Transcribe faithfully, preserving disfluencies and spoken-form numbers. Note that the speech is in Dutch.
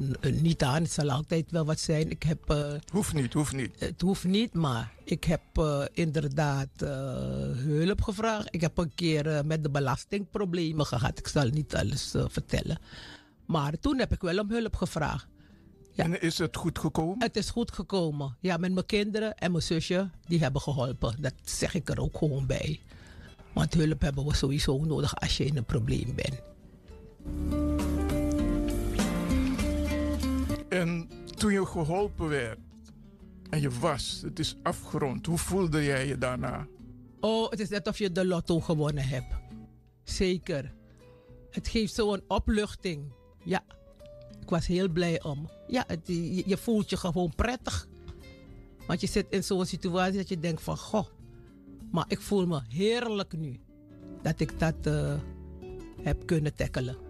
een, een niet aan. Het zal altijd wel wat zijn. Ik heb, uh, hoeft niet, hoeft niet. Het hoeft niet, maar ik heb uh, inderdaad uh, hulp gevraagd. Ik heb een keer uh, met de belastingproblemen gehad. Ik zal niet alles uh, vertellen. Maar toen heb ik wel om hulp gevraagd. Ja. En is het goed gekomen? Het is goed gekomen. Ja, met mijn kinderen en mijn zusje, die hebben geholpen. Dat zeg ik er ook gewoon bij. Want hulp hebben we sowieso nodig als je in een probleem bent. En toen je geholpen werd en je was, het is afgerond, hoe voelde jij je daarna? Oh, het is net of je de lotto gewonnen hebt. Zeker. Het geeft zo'n opluchting. Ja, ik was heel blij om. Ja, het, je, je voelt je gewoon prettig. Want je zit in zo'n situatie dat je denkt van, goh, maar ik voel me heerlijk nu. Dat ik dat uh, heb kunnen tackelen.